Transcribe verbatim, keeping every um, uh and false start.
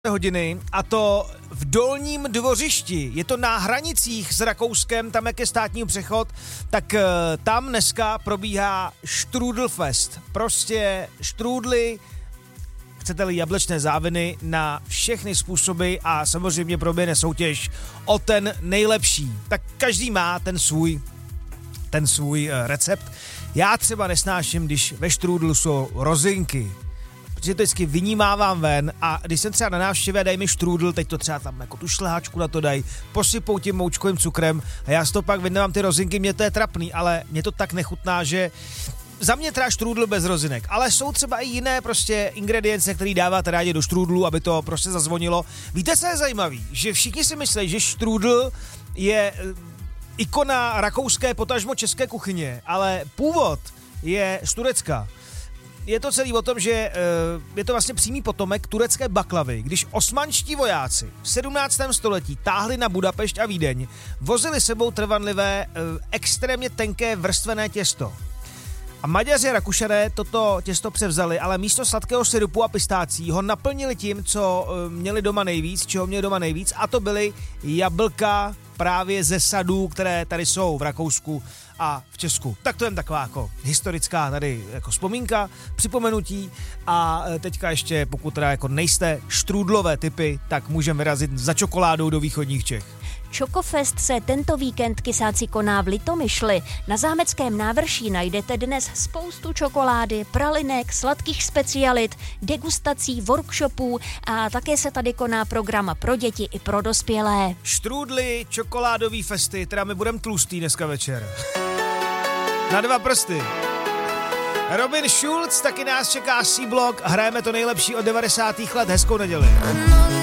hodiny, a to v Dolním Dvořišti. Je to na hranicích s Rakouskem, tam jak je státní přechod, tak tam dneska probíhá Štrůdlfest. Prostě štrůdly, chcete-li jablečné záviny na všechny způsoby a samozřejmě proběhne soutěž o ten nejlepší. Tak každý má ten svůj, ten svůj recept. Já třeba nesnáším, když ve štrůdlu jsou rozinky, protože to vždycky vynímávám ven a když jsem třeba na návštěvě, daj mi štrůdl, teď to třeba tam jako tu šlehačku na to dají, posypou tím moučkovým cukrem a já si to pak vyndávám ty rozinky, mě to je trapný, ale mě to tak nechutná, že za mě třeba štrůdl bez rozinek, ale jsou třeba i jiné prostě ingredience, které dáváte rádi do štrůdlu, aby to prostě zazvonilo. Víte, co je zajímavý? Že všichni si myslí, že štrůdl je ikona rakouské, potažmo české kuchyně, ale původ je z Turecka. Je to celý o tom, že je to vlastně přímý potomek turecké baklavy. Když osmanští vojáci v sedmnáctém století táhli na Budapešť a Vídeň, vozili sebou trvanlivé, extrémně tenké vrstvené těsto. A Maďaři a Rakušané toto těsto převzali, ale místo sladkého syrupu a pistácí ho naplnili tím, co měli doma nejvíc, čeho měli doma nejvíc, a to byly jablka právě ze sadů, které tady jsou v Rakousku a v Česku. Tak to je taková jako historická tady jako vzpomínka, připomenutí a teďka ještě, pokud teda jako nejste štrůdlové typy, tak můžeme vyrazit za čokoládou do východních Čech. Čokofest se tento víkend kysáci koná v Litomyšli. Na zámeckém návrší najdete dnes spoustu čokolády, pralinek, sladkých specialit, degustací, workshopů a také se tady koná program pro děti i pro dospělé. Štrůdly, čokoládový festy, teda my budeme tlustý dneska večer. Na dva prsty. Robin Schulz, taky nás čeká C-Block, hrajeme to nejlepší od devadesátých let, hezkou neděli.